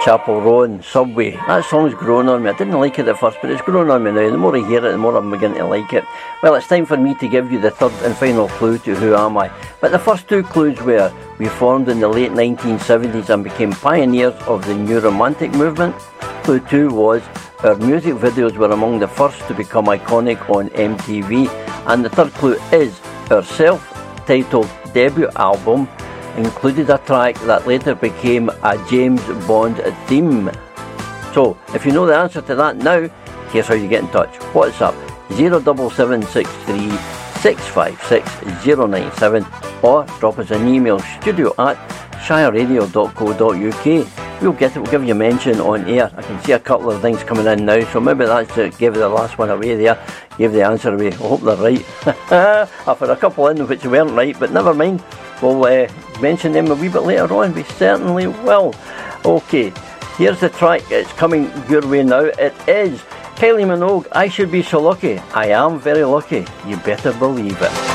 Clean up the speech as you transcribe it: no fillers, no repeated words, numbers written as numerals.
Chapel Row and Subway. That song's grown on me. I didn't like it at first, but it's grown on me now. The more I hear it, the more I'm beginning to like it. Well, it's time for me to give you the third and final clue to Who Am I? But the first two clues were, we formed in the late 1970s and became pioneers of the New Romantic movement. Clue 2 was, our music videos were among the first to become iconic on MTV. And the third clue is, our self-titled debut album included a track that later became a James Bond theme. So, if you know the answer to that now, here's how you get in touch. WhatsApp 07763 656 097 or drop us an email, studio@shireradio.co.uk. We'll give you a mention on air. I can see a couple of things coming in now, so maybe that's to give the last one away there. Give the answer away. I hope they're right. I've had a couple in which weren't right, but never mind. We'll mention them a wee bit later on. We certainly will. Okay, here's the track. It's coming your way now. It is Kylie Minogue, I Should Be So Lucky. I am very lucky. You better believe it.